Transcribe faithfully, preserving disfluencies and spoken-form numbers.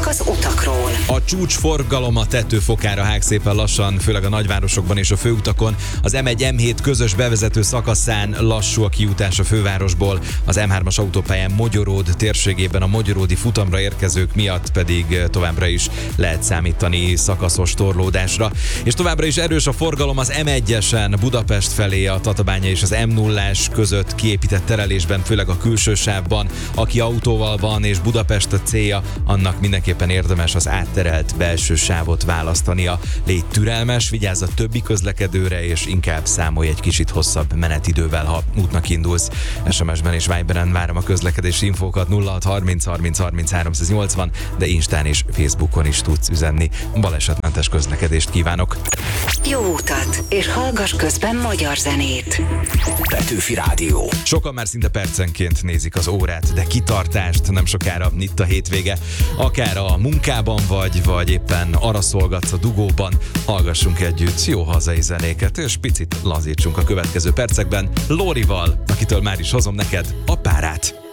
az utakról. A csúcsforgalom a tetőfokára hág szépen lassan, főleg a nagyvárosokban és a főutakon. Az em egy em hét közös bevezető szakaszán lassú a kijutás a fővárosból, az em hármas autópályán Mogyoród térségében a mogyoródi futamra érkezők miatt pedig továbbra is lehet számítani szakaszos torlódásra. És továbbra is erős a forgalom az em egyesen Budapest felé a Tatabánya és az em nullás között kiépített terelésben, főleg a külső sávban. Aki autóval van és Budapest a célja, annak mindenképpen érdemes az átterelt belső sávot választania. Légy türelmes, vigyázz a többi közlekedőre, és inkább számolj egy kicsit hosszabb menetidővel, ha útnak indulsz. es em es-ben és Viberen várom a közlekedési infókat nulla hat harminc harminc harminc háromszáznyolcvan, de Instán és Facebookon is tudsz üzenni. Balesetmentes közlekedést kívánok! Jó utat, és hallgass közben magyar zenét. Petőfi Rádió. Sokan már szinte percenként nézik az órát, de kitartást, nem sokára itt a hétvége. Akár a munkában vagy, vagy éppen arra szolgatsz a dugóban, hallgassunk együtt jó hazai zenéket, és picit lazítsunk a következő percekben Lórival, akitől már is hozom neked a párát.